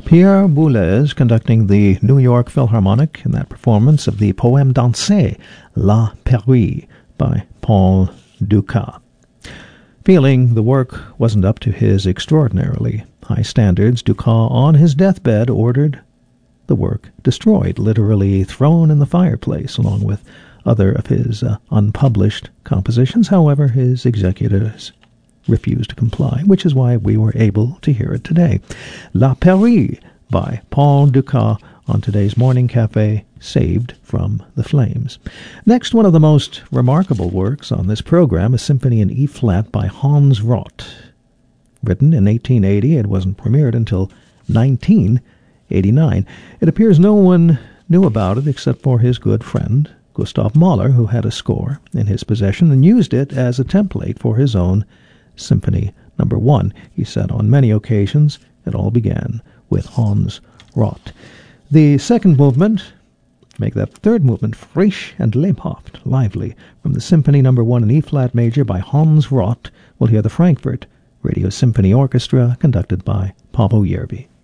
Pierre Boulez conducting the New York Philharmonic in that performance of the Poème dansé La Pairie by Paul Dukas. Feeling the work wasn't up to his extraordinarily high standards, Dukas on his deathbed ordered the work destroyed, literally thrown in the fireplace, along with other of his unpublished compositions. However, his executors refused to comply, which is why we were able to hear it today. La Pairie by Paul Dukas on today's Morning Cafe, saved from the flames. Next, one of the most remarkable works on this program, a symphony in E-flat by Hans Rott. Written in 1880, it wasn't premiered until 1989. It appears no one knew about it except for his good friend, Gustav Mahler, who had a score in his possession and used it as a template for his own Symphony No. 1. He said on many occasions it all began with Hans Rott. The second movement, make that third movement, frisch and lebhaft, lively, from the Symphony No. 1 in E-flat major by Hans Rott. We'll hear the Frankfurt Radio Symphony Orchestra conducted by Paavo Järvi.